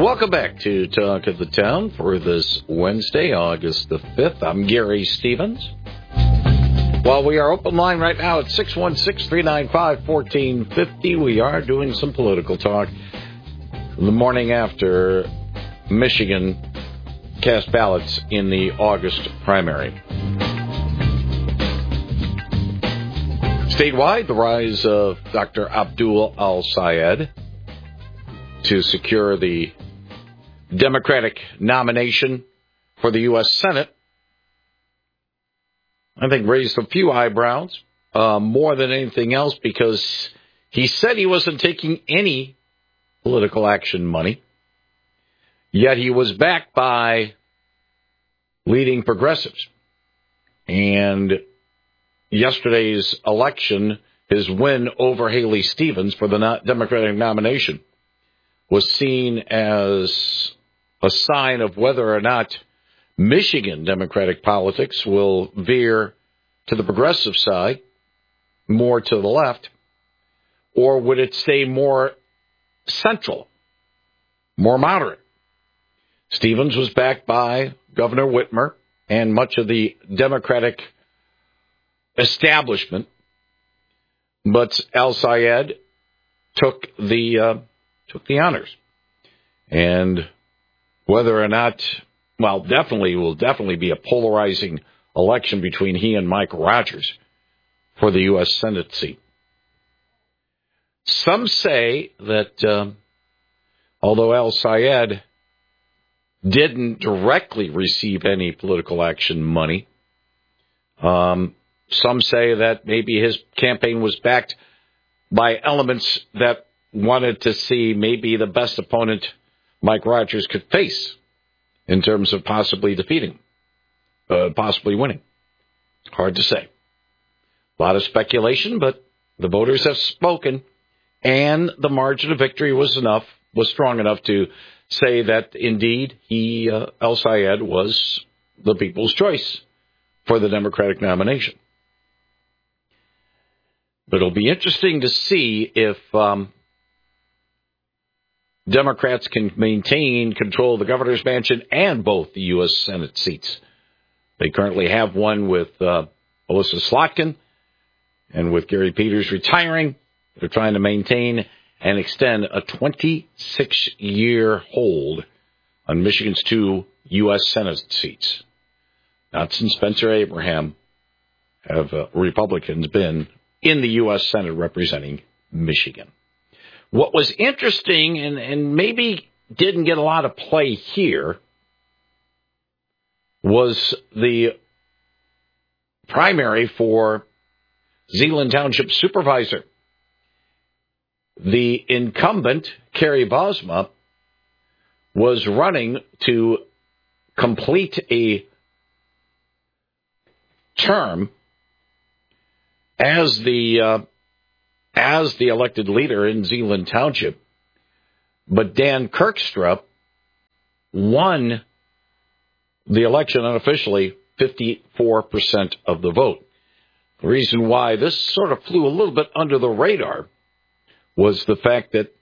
Welcome back to Talk of the Town for this Wednesday, August the 5th. I'm Gary Stevens. While we are open line right now at 616-395-1450, we are doing some political talk the morning after Michigan cast ballots in the August primary. Statewide, the rise of Dr. Abdul Al-Sayed to secure the Democratic nomination for the U.S. Senate, I think raised a few eyebrows, more than anything else, because he said he wasn't taking any political action money, yet he was backed by leading progressives. And yesterday's election, his win over Haley Stevens for the Democratic nomination, was seen as a sign of whether or not Michigan Democratic politics will veer to the progressive side, more to the left, or would it stay more central, more moderate? Stevens was backed by Governor Whitmer and much of the Democratic establishment, but Al-Sayed took the honors. And whether or not, well, will definitely be a polarizing election between he and Mike Rogers for the U.S. Senate seat. Some say that although Al-Sayed didn't directly receive any political action money, some say that maybe his campaign was backed by elements that wanted to see maybe the best opponent Mike Rogers could face in terms of possibly defeating, possibly winning. Hard to say. A lot of speculation, but the voters have spoken, and the margin of victory was strong enough to say that indeed Al-Sayed was the people's choice for the Democratic nomination. But it'll be interesting to see if Democrats can maintain control of the governor's mansion and both the U.S. Senate seats. They currently have one with Alyssa Slotkin, and with Gary Peters retiring, they're trying to maintain and extend a 26-year hold on Michigan's 2 U.S. Senate seats. Not since Spencer Abraham have Republicans been in the U.S. Senate representing Michigan. What was interesting and maybe didn't get a lot of play here was the primary for Zeeland Township Supervisor. The incumbent, Carrie Bosma, was running to complete a term as the elected leader in Zeeland Township, but Dan Kirkstra won the election unofficially 54% of the vote. The reason why this sort of flew a little bit under the radar was the fact that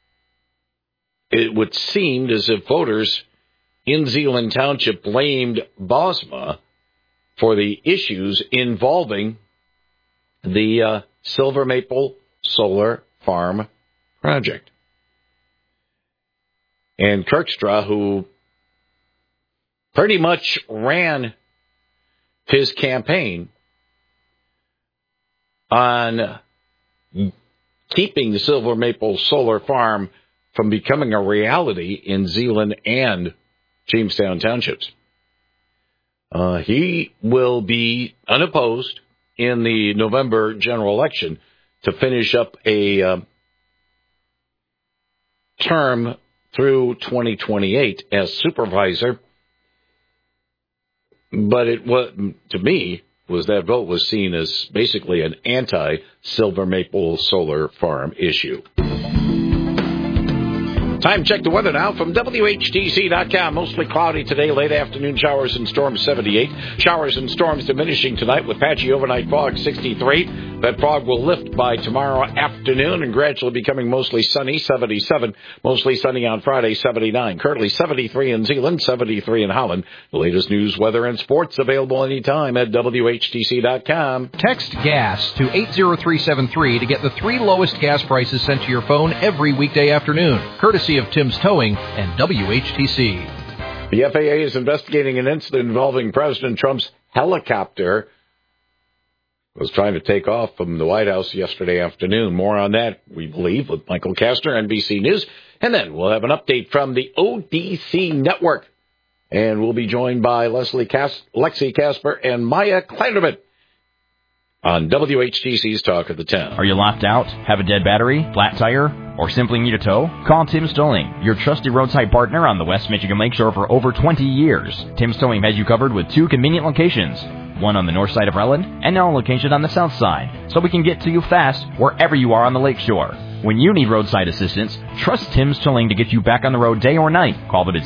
it would seem as if voters in Zeeland Township blamed Bosma for the issues involving the Silver Maple Solar Farm project. And Kirkstra, who pretty much ran his campaign on keeping the Silver Maple Solar Farm from becoming a reality in Zeeland and Jamestown Townships. He will be unopposed in the November general election to finish up a term through 2028 as supervisor. But it was, to me, that vote was seen as basically an anti-Silver Maple Solar Farm issue. Time check the weather now from WHTC.com. Mostly cloudy today, late afternoon showers and storms 78. Showers and storms diminishing tonight with patchy overnight fog 63. That fog will lift by tomorrow afternoon and gradually becoming mostly sunny 77. Mostly sunny on Friday 79. Currently 73 in Zeeland, 73 in Holland. The latest news, weather, and sports available anytime at WHTC.com. Text GAS to 80373 to get the 3 lowest gas prices sent to your phone every weekday afternoon. Courtesy of Tim's Towing and WHTC. The FAA is investigating an incident involving President Trump's helicopter. Was trying to take off from the White House yesterday afternoon. More on that, we believe, with Michael Kastner, NBC News. And then we'll have an update from the ODC Network. And we'll be joined by Lexi Casper and Maya Kleiderman on WHTC's Talk of the Town. Are you locked out? Have a dead battery? Flat tire? Or simply need a tow? Call Tim's Towing, your trusted roadside partner on the West Michigan Lakeshore for over 20 years. Tim's Towing has you covered with 2 convenient locations, one on the north side of Relland and now a location on the south side, so we can get to you fast wherever you are on the lakeshore. When you need roadside assistance, trust Tim's Towing to get you back on the road day or night. Call them at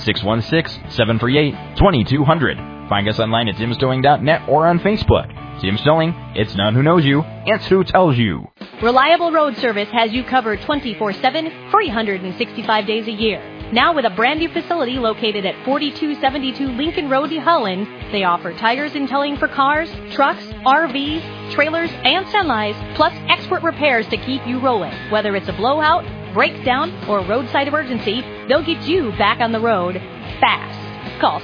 616-738-2200. Find us online at timstowing.net or on Facebook. Tim's Towing, it's not who knows you, it's who tells you. Reliable Road Service has you covered 24/7, 365 days a year. Now with a brand new facility located at 4272 Lincoln Road, Holland, they offer tires and towing for cars, trucks, RVs, trailers, and semis, plus expert repairs to keep you rolling. Whether it's a blowout, breakdown, or roadside emergency, they'll get you back on the road fast. Call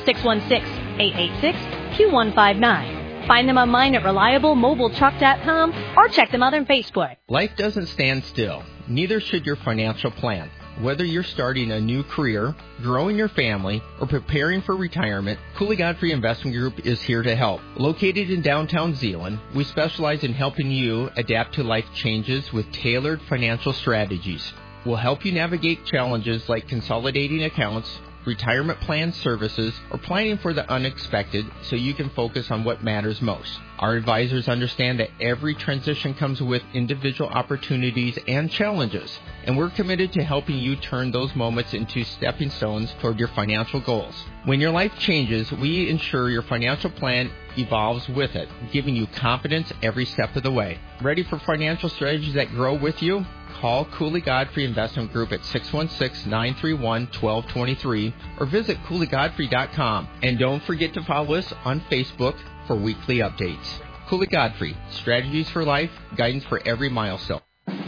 616-886-2159. Find them online at reliablemobiletruck.com or check them out on Facebook. Life doesn't stand still. Neither should your financial plan. Whether you're starting a new career, growing your family, or preparing for retirement, Cooley Godfrey Investment Group is here to help. Located in downtown Zeeland, we specialize in helping you adapt to life changes with tailored financial strategies. We'll help you navigate challenges like consolidating accounts, retirement plan services, or planning for the unexpected so you can focus on what matters most. Our advisors understand that every transition comes with individual opportunities and challenges, and we're committed to helping you turn those moments into stepping stones toward your financial goals. When your life changes, we ensure your financial plan evolves with it, giving you confidence every step of the way. Ready for financial strategies that grow with you? Call Cooley Godfrey Investment Group at 616-931-1223 or visit CooleyGodfrey.com. And don't forget to follow us on Facebook for weekly updates. Cooley Godfrey, strategies for life, guidance for every milestone.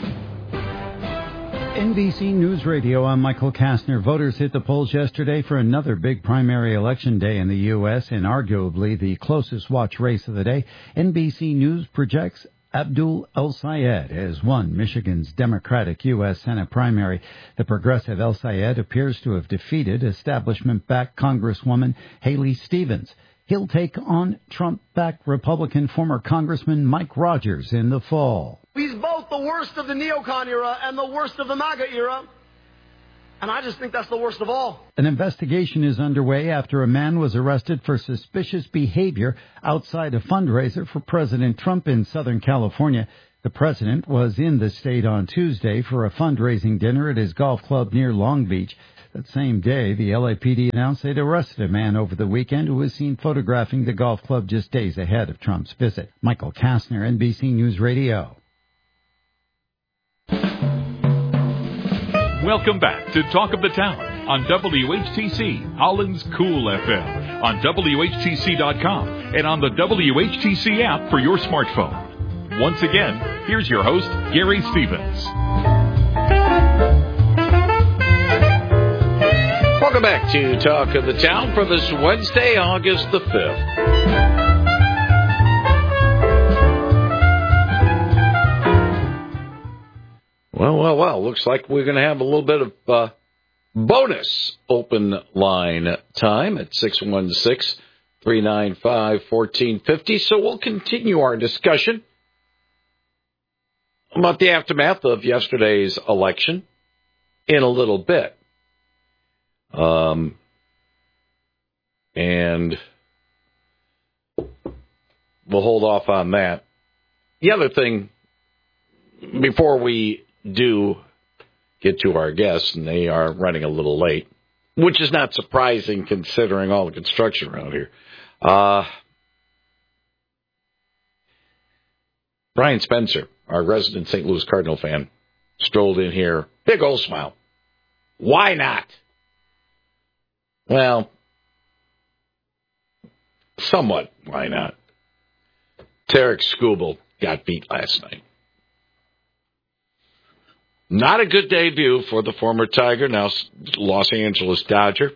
NBC News Radio, I'm Michael Kastner. Voters hit the polls yesterday for another big primary election day in the U.S. and arguably the closest watch race of the day. NBC News projects Abdul El-Sayed has won Michigan's Democratic U.S. Senate primary. The progressive El-Sayed appears to have defeated establishment-backed Congresswoman Haley Stevens. He'll take on Trump-backed Republican former Congressman Mike Rogers in the fall. He's both the worst of the neocon era and the worst of the MAGA era. And I just think that's the worst of all. An investigation is underway after a man was arrested for suspicious behavior outside a fundraiser for President Trump in Southern California. The president was in the state on Tuesday for a fundraising dinner at his golf club near Long Beach. That same day, the LAPD announced they'd arrested a man over the weekend who was seen photographing the golf club just days ahead of Trump's visit. Michael Kastner, NBC News Radio. Welcome back to Talk of the Town on WHTC, Holland's Cool FM, on WHTC.com, and on the WHTC app for your smartphone. Once again, here's your host, Gary Stevens. Welcome back to Talk of the Town for this Wednesday, August the 5th. Well, looks like we're going to have a little bit of bonus open line time at 616-395-1450. So we'll continue our discussion about the aftermath of yesterday's election in a little bit. And we'll hold off on that. The other thing, before we do get to our guests, and they are running a little late, which is not surprising considering all the construction around here. Brian Spencer, our resident St. Louis Cardinal fan, strolled in here, big old smile. Why not? Well, somewhat, why not? Tarek Skubal got beat last night. Not a good debut for the former Tiger, now Los Angeles Dodger.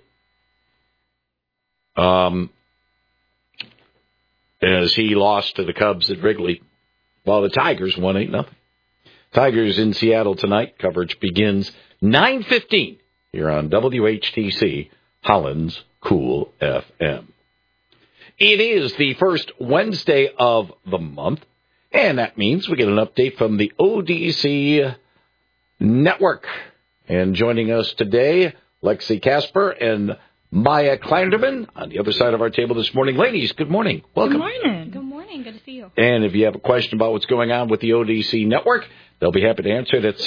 As he lost to the Cubs at Wrigley, while the Tigers won 8-0. Tigers in Seattle tonight. Coverage begins 9:15 here on WHTC, Holland's Cool FM. It is the first Wednesday of the month, and that means we get an update from the ODC Network. And joining us today, Lexi Casper and Maya Kleiderman on the other side of our table this morning. Ladies, good morning. Welcome. Good morning. Good morning. Good to see you. And if you have a question about what's going on with the ODC Network, they'll be happy to answer it at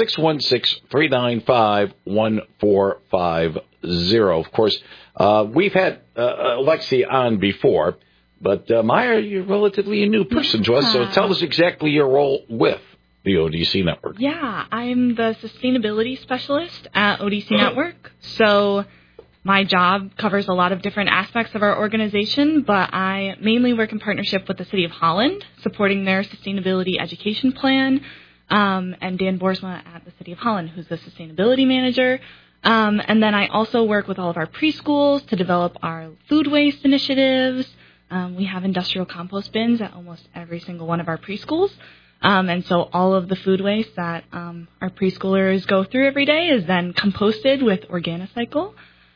616-395-1450. Of course, we've had Lexi on before, but Maya, you're relatively a new person to us, so tell us exactly your role with the ODC Network. Yeah, I'm the sustainability specialist at ODC Network. So my job covers a lot of different aspects of our organization, but I mainly work in partnership with the City of Holland, supporting their sustainability education plan, and Dan Boersma at the City of Holland, who's the sustainability manager. And then I also work with all of our preschools to develop our food waste initiatives. We have industrial compost bins at almost every single one of our preschools. And so all of the food waste that our preschoolers go through every day is then composted with Organicycle.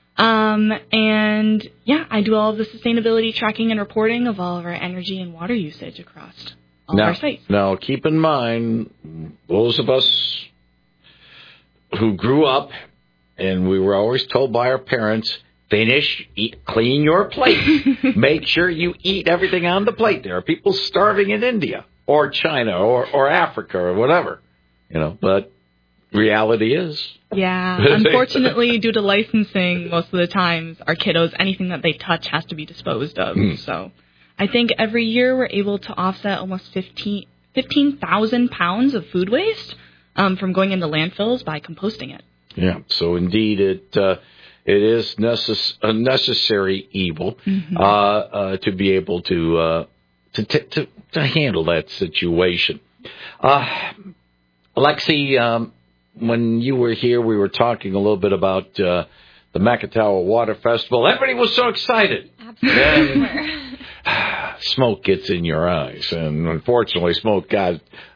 And yeah, I do all of the sustainability tracking and reporting of all of our energy and water usage across all of our sites. Now, keep in mind, those of us who grew up and we were always told by our parents, finish, eat, clean your plate. Make sure you eat everything on the plate. There are people starving in India or China or Africa or whatever, but reality is. Yeah, unfortunately, due to licensing, most of the times, our kiddos, anything that they touch has to be disposed of. So I think every year we're able to offset almost 15,000 pounds of food waste from going into landfills by composting it. Yeah, so indeed it is a necessary evil to be able to handle that situation. Lexi, when you were here, we were talking a little bit about the Macatawa Water Festival. Everybody was so excited. Absolutely. Smoke gets in your eyes, and unfortunately, smoke has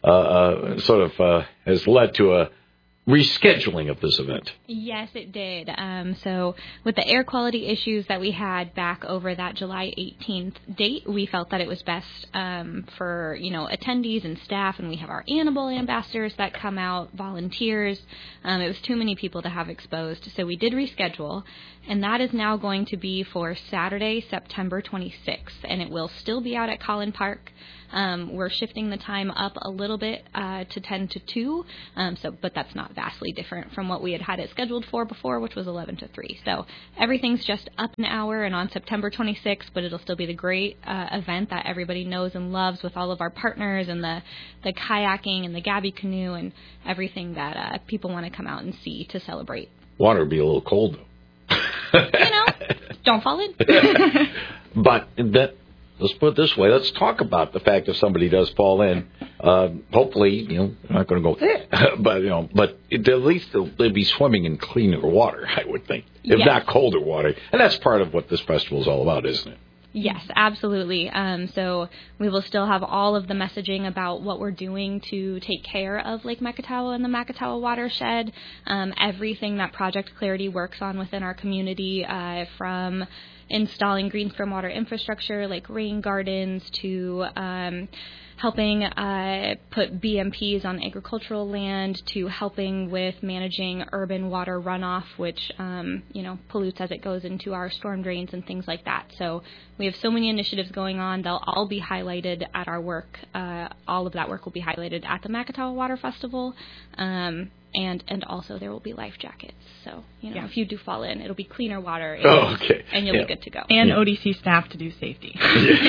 led to a rescheduling of this event. Yes, it did. So with the air quality issues that we had back over that July 18th date, we felt that it was best for, attendees and staff, and we have our animal ambassadors that come out, volunteers. It was too many people to have exposed, so we did reschedule, and that is now going to be for Saturday, September 26th, and it will still be out at Collin Park. We're shifting the time up a little bit to 10 to 2, but that's not vastly different from what we had it scheduled for before, which was 11 to 3. So everything's just up an hour and on September 26th, but it'll still be the great event that everybody knows and loves with all of our partners and the kayaking and the Gabby canoe and everything that people want to come out and see to celebrate. Water would be a little cold, though. Don't fall in. But let's put it this way. Let's talk about the fact if somebody does fall in. Hopefully, they're not going to go, but at least they'll be swimming in cleaner water, I would think, if not colder water. And that's part of what this festival is all about, isn't it? Yes, absolutely. So we will still have all of the messaging about what we're doing to take care of Lake Macatawa and the Macatawa watershed, everything that Project Clarity works on within our community, from installing green stormwater infrastructure like rain gardens to helping put BMPs on agricultural land to helping with managing urban water runoff, which, pollutes as it goes into our storm drains and things like that. So we have so many initiatives going on. They'll all be highlighted at our work. All of that work will be highlighted at the Macatawa Water Festival. And also there will be life jackets. So, if you do fall in, it'll be cleaner water. And you'll be good to go. And ODC staff to do safety.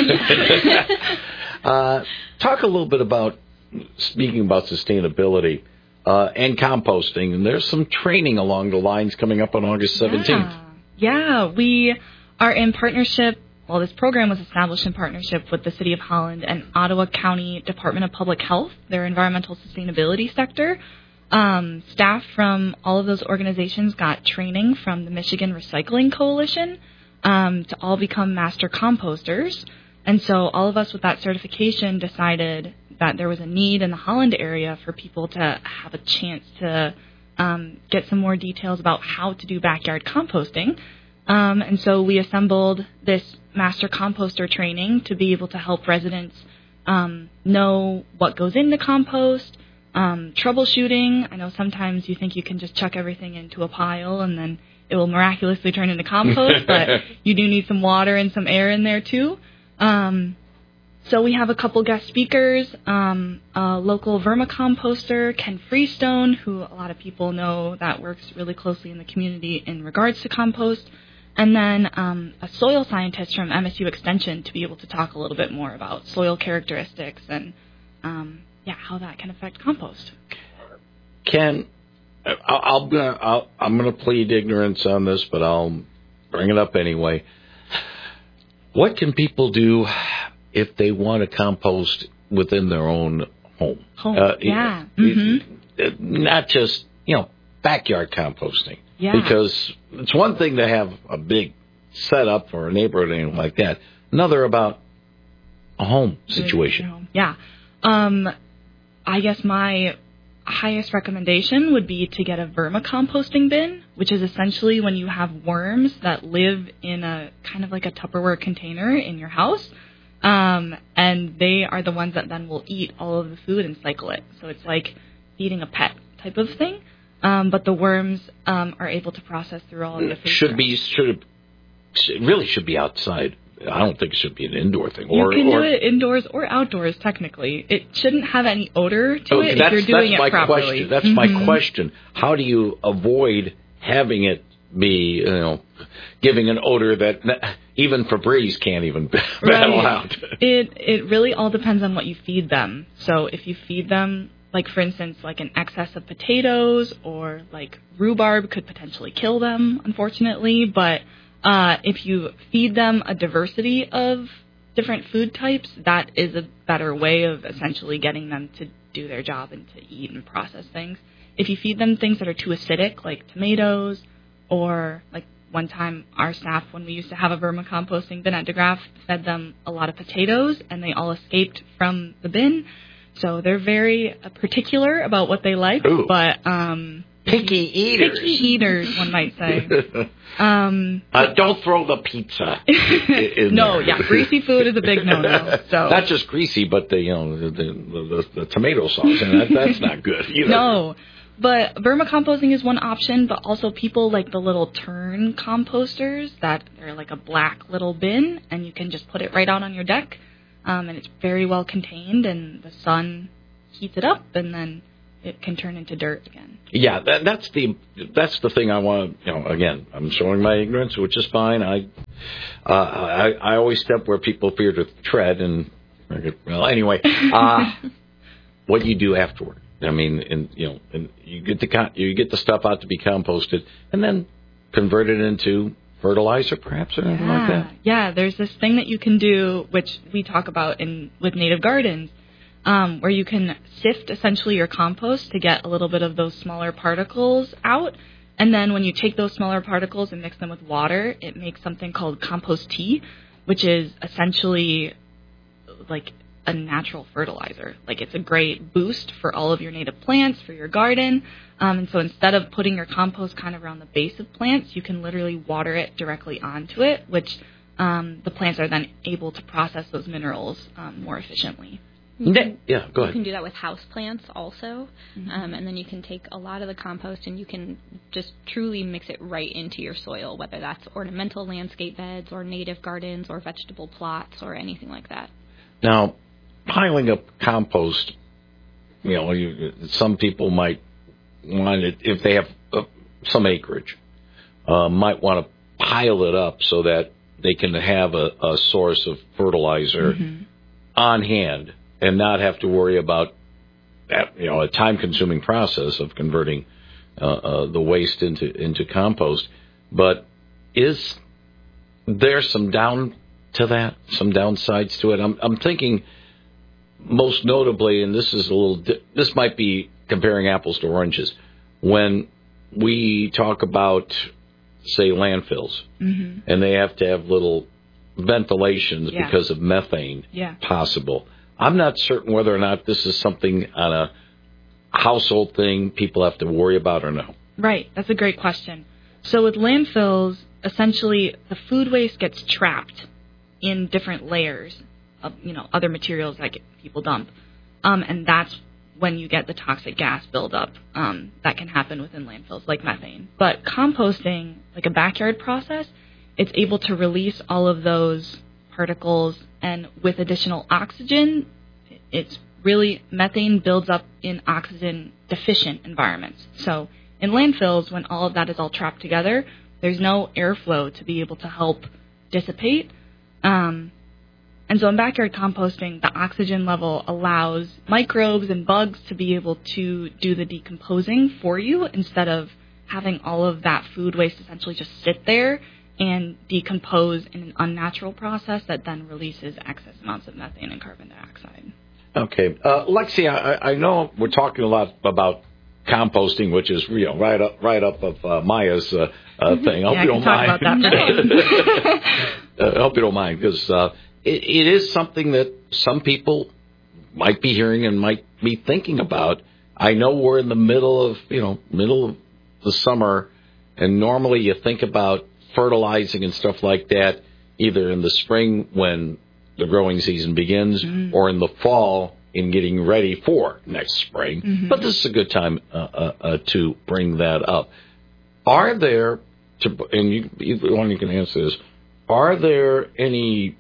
Talk a little bit about, speaking about sustainability and composting, and there's some training along the lines coming up on August 17th. Yeah, we are in partnership. Well, this program was established in partnership with the City of Holland and Ottawa County Department of Public Health, their environmental sustainability sector. Staff from all of those organizations got training from the Michigan Recycling Coalition to all become master composters. And so all of us with that certification decided that there was a need in the Holland area for people to have a chance to get some more details about how to do backyard composting. And so we assembled this master composter training to be able to help residents know what goes into compost, troubleshooting. I know sometimes you think you can just chuck everything into a pile and then it will miraculously turn into compost, but you do need some water and some air in there too. So we have a couple guest speakers, a local vermicomposter, Ken Freestone, who a lot of people know that works really closely in the community in regards to compost, and then a soil scientist from MSU Extension to be able to talk a little bit more about soil characteristics and how that can affect compost. Ken, I'm gonna plead ignorance on this, but I'll bring it up anyway. What can people do if they want to compost within their own home? Not just, backyard composting. Yeah. Because it's one thing to have a big setup for a neighborhood or anything like that. Another about a home situation. Yeah. I guess my highest recommendation would be to get a vermicomposting bin, which is essentially when you have worms that live in a kind of like a Tupperware container in your house. And they are the ones that then will eat all of the food and cycle it. So it's like feeding a pet type of thing. But the worms are able to process through all of the food. It really should be outside. I don't think it should be an indoor thing. You can do it indoors or outdoors, technically. It shouldn't have any odor to it if you're doing it properly. That's my question. How do you avoid having it be, giving an odor that even Febreze can't even battle out? It really all depends on what you feed them. So if you feed them, like for instance, like an excess of potatoes or like rhubarb could potentially kill them, unfortunately. But if you feed them a diversity of different food types, that is a better way of essentially getting them to do their job and to eat and process things. If you feed them things that are too acidic, like tomatoes, or like one time our staff, when we used to have a vermicomposting bin at DeGraff, fed them a lot of potatoes and they all escaped from the bin. So they're very particular about what they like. Ooh. But picky eaters. Picky eaters, one might say. Don't throw the pizza in No, there. yeah, greasy food is a big no-no. So. Not just greasy, but the tomato sauce, and that's not good either. No, but vermicomposting is one option, but also people like the little turn composters that are like a black little bin, and you can just put it right out on your deck, and it's very well contained, and the sun heats it up, and then it can turn into dirt again. Yeah, that's the thing I want to, again, I'm showing my ignorance, which is fine. I always step where people fear to tread, and, well, anyway, what you do afterward. I mean, and you get the stuff out to be composted, and then convert it into fertilizer, perhaps, or anything like that. Yeah, there's this thing that you can do, which we talk about with Native Gardens, where you can sift essentially your compost to get a little bit of those smaller particles out. And then when you take those smaller particles and mix them with water, it makes something called compost tea, which is essentially like a natural fertilizer. Like it's a great boost for all of your native plants, for your garden. And so instead of putting your compost kind of around the base of plants, you can literally water it directly onto it, which the plants are then able to process those minerals more efficiently. Go ahead. You can do that with house plants also, and then you can take a lot of the compost and you can just truly mix it right into your soil, whether that's ornamental landscape beds or native gardens or vegetable plots or anything like that. Now, piling up compost, some people might want it, if they have some acreage, might want to pile it up so that they can have a source of fertilizer on hand and not have to worry about a time-consuming process of converting the waste into compost. But is there some some downsides to it? I'm thinking most notably, and this might be comparing apples to oranges, when we talk about, say, landfills, and they have to have little ventilations because of methane possible. I'm not certain whether or not this is something on a household thing people have to worry about or no. Right. That's a great question. So with landfills, essentially the food waste gets trapped in different layers of, other materials that people dump. And that's when you get the toxic gas buildup that can happen within landfills, like methane. But composting, like a backyard process, it's able to release all of those particles, and with additional oxygen, it's really, methane builds up in oxygen-deficient environments. So in landfills, when all of that is all trapped together, there's no airflow to be able to help dissipate. And so in backyard composting, the oxygen level allows microbes and bugs to be able to do the decomposing for you instead of having all of that food waste essentially just sit there and decompose in an unnatural process that then releases excess amounts of methane and carbon dioxide. Okay. Lexi, I know we're talking a lot about composting, which is right up of Maya's thing. I hope you don't mind. Talk about that I hope you don't mind, because it is something that some people might be hearing and might be thinking about. I know we're in the middle of the summer, and normally you think about fertilizing and stuff like that either in the spring when the growing season begins or in the fall in getting ready for next spring. But this is a good time to bring that up. Are there, and you can answer this, are there any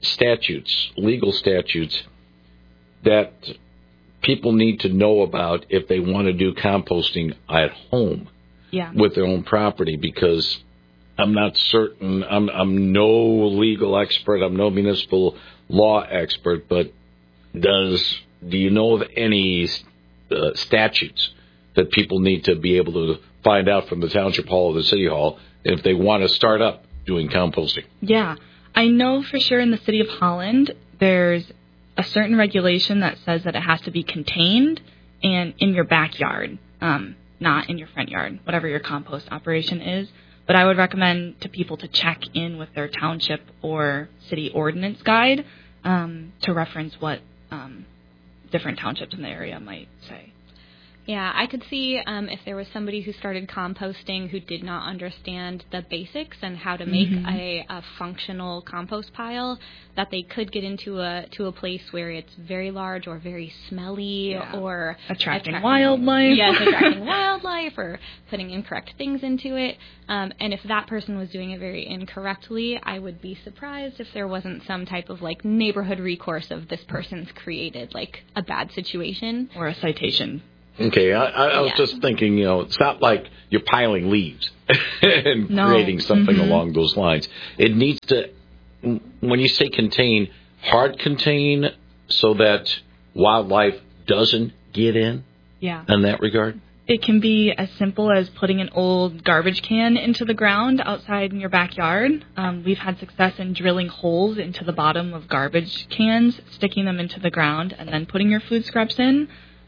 legal statutes that people need to know about if they want to do composting at home with their own property? Because I'm not certain. I'm no legal expert. I'm no municipal law expert. But do you know of any statutes that people need to be able to find out from the Township Hall or the City Hall if they want to start up doing composting? Yeah. I know for sure in the City of Holland there's a certain regulation that says that it has to be contained and in your backyard, not in your front yard, whatever your compost operation is. But I would recommend to people to check in with their township or city ordinance guide to reference what different townships in the area might say. Yeah, I could see if there was somebody who started composting who did not understand the basics and how to make a functional compost pile, that they could get into a place where it's very large or very smelly or attracting wildlife. Yes, attracting wildlife or putting incorrect things into it. And if that person was doing it very incorrectly, I would be surprised if there wasn't some type of neighborhood recourse of this person's created a bad situation or a citation. Okay, I was just thinking, it's not like you're piling leaves and creating something along those lines. It needs to, when you say contain, hard contain so that wildlife doesn't get in that regard? It can be as simple as putting an old garbage can into the ground outside in your backyard. We've had success in drilling holes into the bottom of garbage cans, sticking them into the ground, and then putting your food scraps in.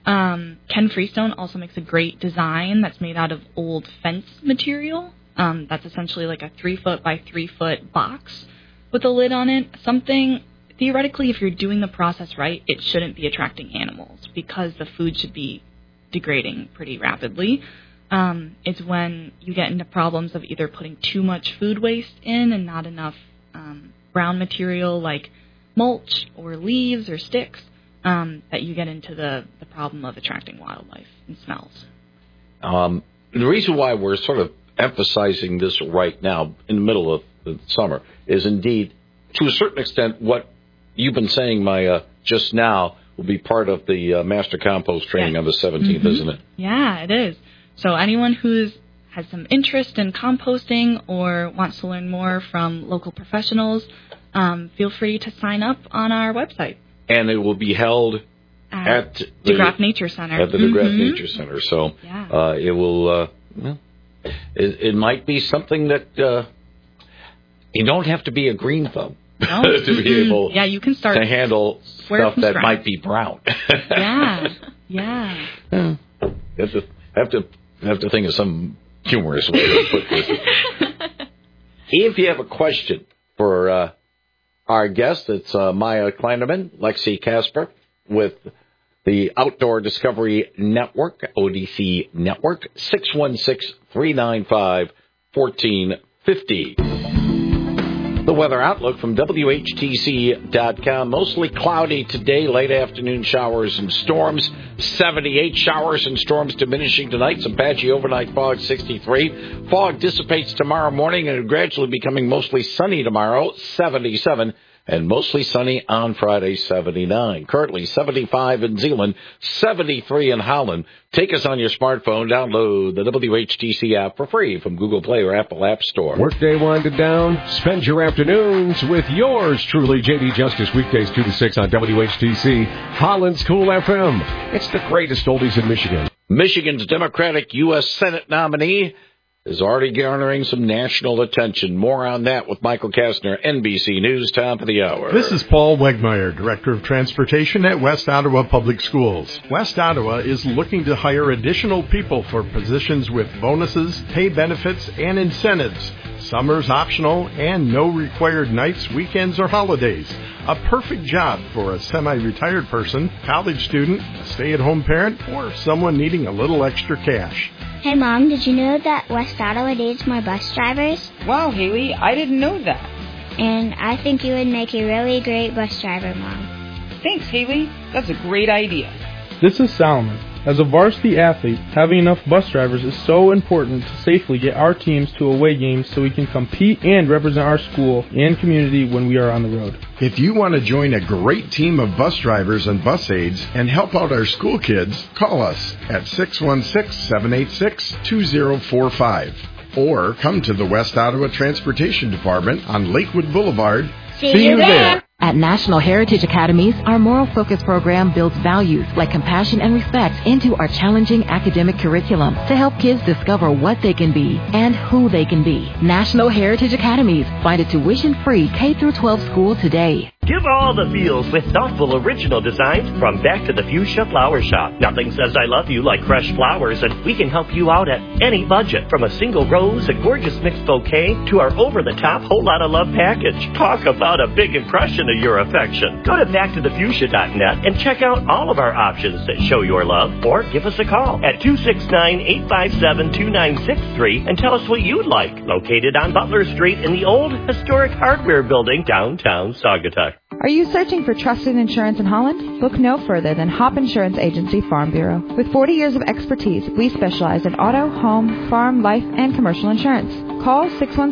Ken Freestone also makes a great design that's made out of old fence material. That's essentially like a 3-foot by 3-foot box with a lid on it. Something, theoretically, if you're doing the process right, it shouldn't be attracting animals because the food should be degrading pretty rapidly. It's when you get into problems of either putting too much food waste in and not enough brown material like mulch or leaves or sticks. That you get into the problem of attracting wildlife and smells. The reason why we're sort of emphasizing this right now in the middle of the summer is indeed, to a certain extent, what you've been saying, Maya, just now will be part of the Master Compost training on the 17th, isn't it? Yeah, it is. So anyone who has some interest in composting or wants to learn more from local professionals, feel free to sign up on our website. And it will be held at the DeGraff Nature Center. At the DeGraff Nature Center. So it will, it might be something that you don't have to be a green thumb to be able you can start to handle stuff that might be brown. Yeah. Have to think of some humorous way to put this. If you have a question for our guest, it's Maya Kleinerman, Lexi Casper with the Outdoor Discovery Network, ODC Network, 616-395-1450. The weather outlook from WHTC.com. Mostly cloudy today, late afternoon showers and storms. 78 showers and storms diminishing tonight. Some patchy overnight fog, 63. Fog dissipates tomorrow morning and gradually becoming mostly sunny tomorrow, 77. And mostly sunny on Friday, 79. Currently 75 in Zeeland, 73 in Holland. Take us on your smartphone. Download the WHTC app for free from Google Play or Apple App Store. Workday winded down. Spend your afternoons with yours truly, J.D. Justice, weekdays 2 to 6 on WHTC, Holland's Cool FM. It's the greatest oldies in Michigan. Michigan's Democratic U.S. Senate nominee is already garnering some national attention. More on that with Michael Kastner, NBC News, top of the hour. This is Paul Wegmeyer, Director of Transportation at West Ottawa Public Schools. West Ottawa is looking to hire additional people for positions with bonuses, pay benefits, and incentives. Summer's optional and no required nights, weekends, or holidays. A perfect job for a semi-retired person, college student, a stay-at-home parent, or someone needing a little extra cash. Hey, Mom, did you know that West Ottawa needs more bus drivers? Wow, Haley, I didn't know that. And I think you would make a really great bus driver, Mom. Thanks, Haley. That's a great idea. This is Solomon. As a varsity athlete, having enough bus drivers is so important to safely get our teams to away games so we can compete and represent our school and community when we are on the road. If you want to join a great team of bus drivers and bus aides and help out our school kids, call us at 616-786-2045 or come to the West Ottawa Transportation Department on Lakewood Boulevard. See you there. At National Heritage Academies, our moral focus program builds values like compassion and respect into our challenging academic curriculum to help kids discover what they can be and who they can be. National Heritage Academies. Find a tuition-free K-12 school today. Give all the feels with thoughtful original designs from Back to the Fuchsia Flower Shop. Nothing says I love you like fresh flowers, and we can help you out at any budget. From a single rose, a gorgeous mixed bouquet, to our over-the-top whole lot of love package. Talk about a big impression of your affection. Go to backtothefuchsia.net and check out all of our options that show your love, or give us a call at 269-857-2963 and tell us what you'd like. Located on Butler Street in the old historic hardware building, downtown Saugatuck. Are you searching for trusted insurance in Holland? Look no further than Hop Insurance Agency Farm Bureau. With 40 years of expertise, we specialize in auto, home, farm, life, and commercial insurance. Call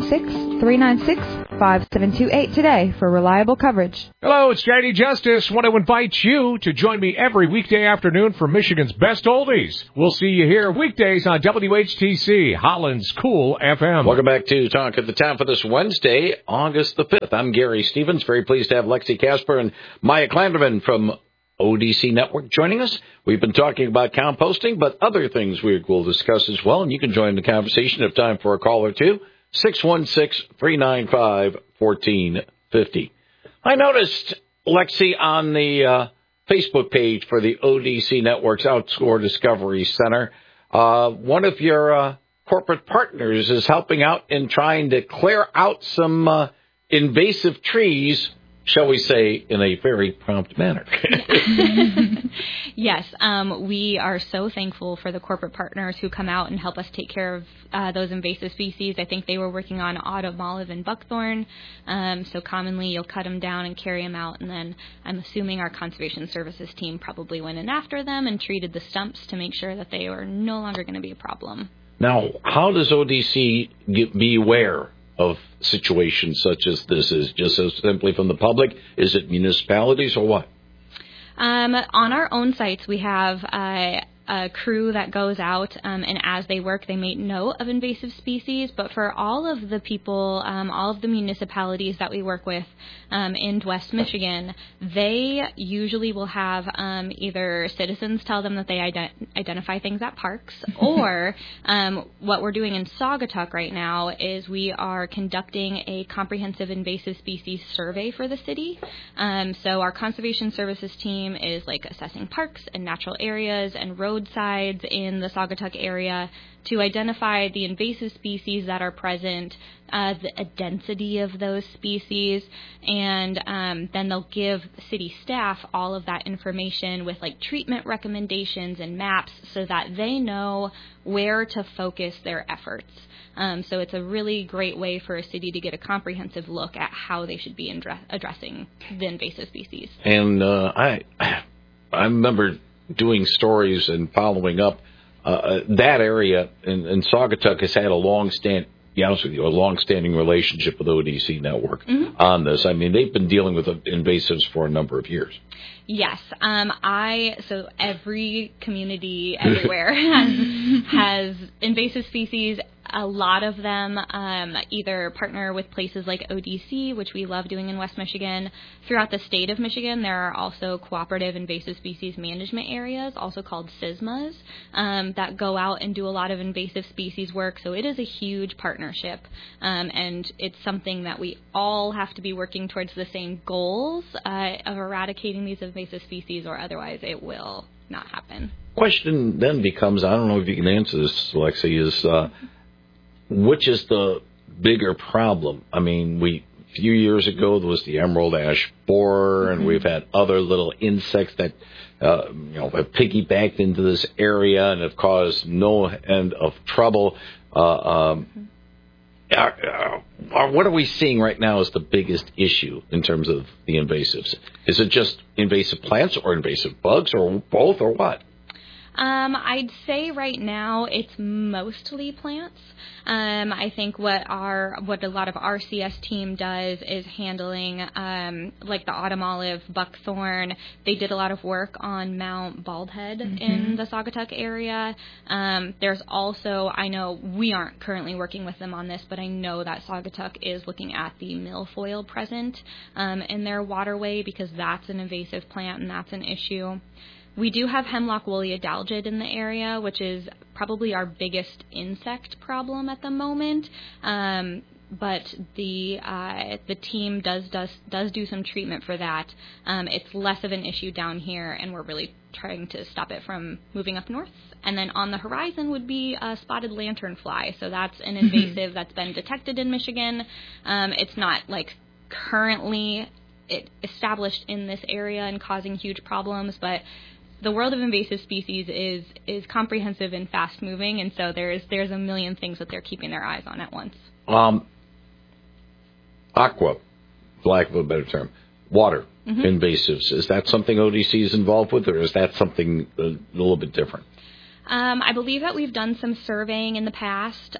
616-396-5728 today for reliable coverage. Hello, it's J.D. Justice. Want to invite you to join me every weekday afternoon for Michigan's Best Oldies. We'll see you here weekdays on WHTC, Holland's Cool FM. Welcome back to Talk at the Town for this Wednesday, August the 5th. I'm Gary Stevens. Very pleased to have Lexi Casper and Maya Kleinerman from ODC Network joining us. We've been talking about composting, but other things we will discuss as well, and you can join the conversation if time for a call or two. 616-395-1450. I noticed, Lexi, on the Facebook page for the ODC Network's Outdoor Discovery Center, one of your corporate partners is helping out in trying to clear out some invasive trees, shall we say, in a very prompt manner. Yes, we are so thankful for the corporate partners who come out and help us take care of those invasive species. I think they were working on autumn olive and buckthorn, so commonly you'll cut them down and carry them out, and then I'm assuming our conservation services team probably went in after them and treated the stumps to make sure that they are no longer going to be a problem. Now, how does ODC be aware of situations such as this? Is just so simply from the public? Is it municipalities or what? On our own sites, we have a crew that goes out, and as they work, they make note of invasive species. But for all of the people, all of the municipalities that we work with in West Michigan, they usually will have either citizens tell them that they identify things at parks, or what we're doing in Saugatuck right now is we are conducting a comprehensive invasive species survey for the city. So our conservation services team is like assessing parks and natural areas and roadsides in the Saugatuck area to identify the invasive species that are present, the density of those species, and then they'll give city staff all of that information with like treatment recommendations and maps so that they know where to focus their efforts. So it's a really great way for a city to get a comprehensive look at how they should be addressing the invasive species. And I remember doing stories and following up. That area in Saugatuck has had a long-standing relationship with ODC Network on this. I mean, they've been dealing with invasives for a number of years. Yes. So every community everywhere has invasive species. A lot of them either partner with places like ODC, which we love doing in West Michigan. Throughout the state of Michigan, there are also cooperative invasive species management areas, also called CISMAs, that go out and do a lot of invasive species work. So it is a huge partnership, and it's something that we all have to be working towards the same goals of eradicating these invasive species, or otherwise it will not happen. Question then becomes, I don't know if you can answer this, Lexi, is which is the bigger problem? I mean, a few years ago there was the emerald ash borer, and we've had other little insects that have piggybacked into this area and have caused no end of trouble. What are we seeing right now as the biggest issue in terms of the invasives? Is it just invasive plants or invasive bugs or both or what? I'd say right now it's mostly plants. I think what a lot of our CS team does is handling like the autumn olive, buckthorn. They did a lot of work on Mount Baldhead in the Saugatuck area. There's also, I know we aren't currently working with them on this, but I know that Saugatuck is looking at the milfoil present in their waterway, because that's an invasive plant and that's an issue. We do have hemlock woolly adalgid in the area, which is probably our biggest insect problem at the moment. But the team does do some treatment for that. It's less of an issue down here, and we're really trying to stop it from moving up north. And then on the horizon would be a spotted lanternfly. So that's an invasive that's been detected in Michigan. It's not like currently established in this area and causing huge problems, but the world of invasive species is comprehensive and fast moving, and so there's a million things that they're keeping their eyes on at once. Aqua, for lack of a better term, water invasives. Is that something ODC is involved with, or is that something a little bit different? I believe that we've done some surveying in the past.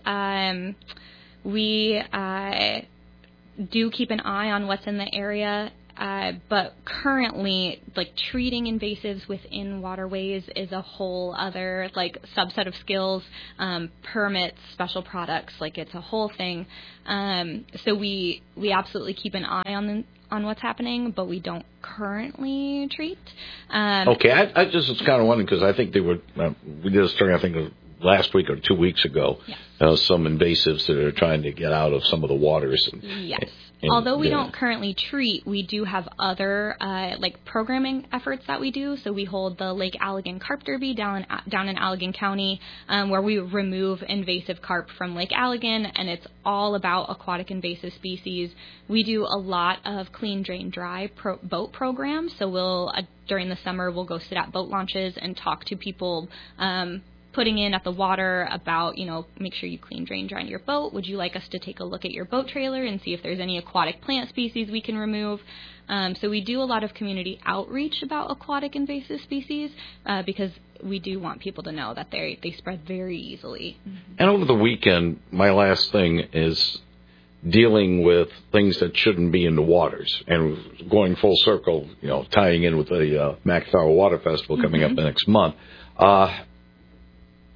We do keep an eye on what's in the area. But currently, like, treating invasives within waterways is a whole other, like, subset of skills, permits, special products, like, it's a whole thing. So we absolutely keep an eye on what's happening, but we don't currently treat. Okay, I just was kind of wondering, because I think we did a story, I think, last week or 2 weeks ago, some invasives that are trying to get out of some of the waters. Yes. Although we don't currently treat, we do have other like programming efforts that we do. So we hold the Lake Allegan Carp Derby down in Allegan County, where we remove invasive carp from Lake Allegan, and it's all about aquatic invasive species. We do a lot of clean, drain, dry boat programs. So we'll during the summer we'll go sit at boat launches and talk to people putting in at the water about, make sure you clean, drain, dry your boat. Would you like us to take a look at your boat trailer and see if there's any aquatic plant species we can remove? So we do a lot of community outreach about aquatic invasive species because we do want people to know that they spread very easily. And over the weekend, my last thing is dealing with things that shouldn't be in the waters, and going full circle, tying in with the McIntyre Water Festival coming up the next month.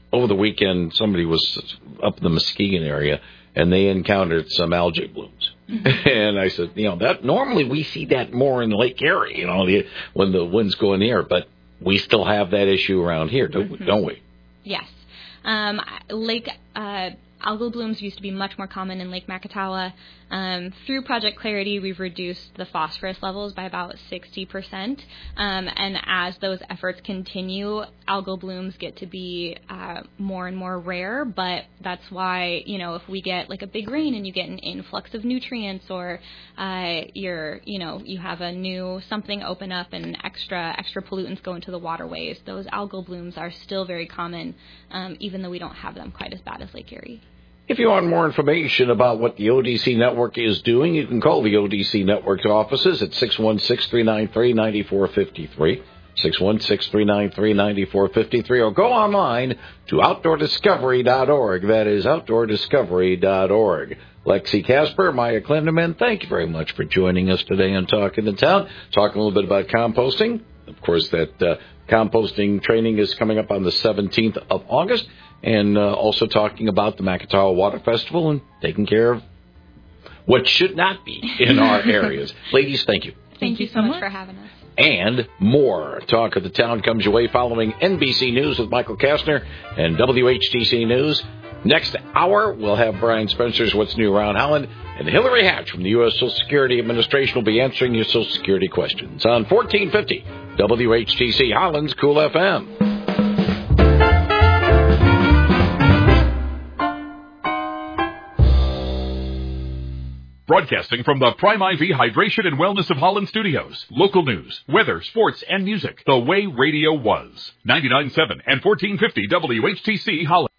over the weekend, somebody was up in the Muskegon area, and they encountered some algae blooms. Mm-hmm. And I said, that normally we see that more in Lake Erie, when the winds go in the air, but we still have that issue around here, don't we? Yes. Algal blooms used to be much more common in Lake Macatawa. Through Project Clarity, we've reduced the phosphorus levels by about 60%. And as those efforts continue, algal blooms get to be more and more rare. But that's why, if we get like a big rain and you get an influx of nutrients, or you have a new something open up and extra pollutants go into the waterways, those algal blooms are still very common, even though we don't have them quite as bad as Lake Erie. If you want more information about what the ODC Network is doing, you can call the ODC Network's offices at 616-393-9453, 616-393-9453, or go online to OutdoorDiscovery.org. That is OutdoorDiscovery.org. Lexi Casper, Maya Klindeman, thank you very much for joining us today on Talking the Town. Talking a little bit about composting. Of course, that composting training is coming up on the 17th of August. And also talking about the Macatawa Water Festival and taking care of what should not be in our areas. Ladies, thank you. Thank you so much for having us. And more Talk of the Town comes your way following NBC News with Michael Kastner and WHTC News. Next hour, we'll have Brian Spencer's What's New Around Holland, and Hillary Hatch from the U.S. Social Security Administration will be answering your Social Security questions on 1450 WHTC Holland's Cool FM. Broadcasting from the Prime IV Hydration and Wellness of Holland studios. Local news, weather, sports, and music. The way radio was. 99.7 and 1450 WHTC Holland.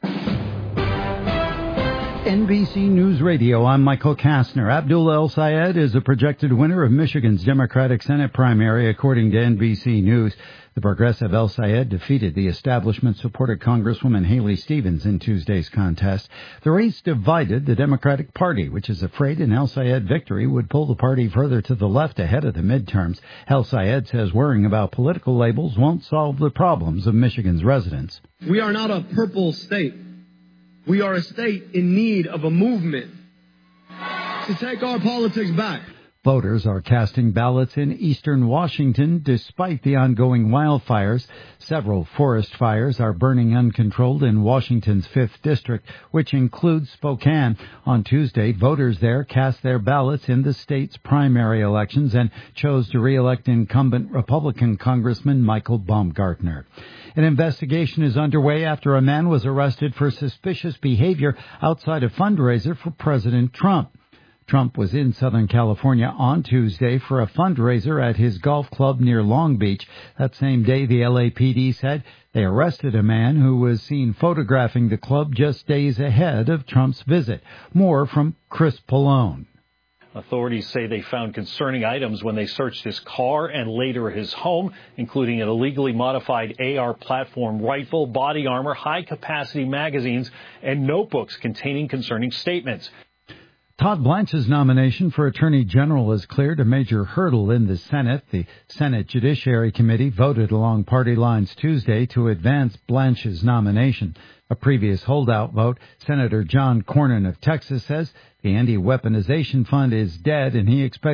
NBC News Radio, I'm Michael Kastner. Abdul El Sayed is a projected winner of Michigan's Democratic Senate primary, according to NBC News. The progressive El Sayed defeated the establishment-supported Congresswoman Haley Stevens in Tuesday's contest. The race divided the Democratic Party, which is afraid an El Sayed victory would pull the party further to the left ahead of the midterms. El Sayed says worrying about political labels won't solve the problems of Michigan's residents. We are not a purple state. We are a state in need of a movement to take our politics back. Voters are casting ballots in eastern Washington despite the ongoing wildfires. Several forest fires are burning uncontrolled in Washington's 5th District, which includes Spokane. On Tuesday, voters there cast their ballots in the state's primary elections and chose to re-elect incumbent Republican Congressman Michael Baumgartner. An investigation is underway after a man was arrested for suspicious behavior outside a fundraiser for President Trump. Trump was in Southern California on Tuesday for a fundraiser at his golf club near Long Beach. That same day, the LAPD said they arrested a man who was seen photographing the club just days ahead of Trump's visit. More from Chris Pallone. Authorities say they found concerning items when they searched his car and later his home, including an illegally modified AR platform rifle, body armor, high-capacity magazines, and notebooks containing concerning statements. Todd Blanche's nomination for Attorney General has cleared a major hurdle in the Senate. The Senate Judiciary Committee voted along party lines Tuesday to advance Blanche's nomination. A previous holdout vote, Senator John Cornyn of Texas says the anti-weaponization fund is dead and he expects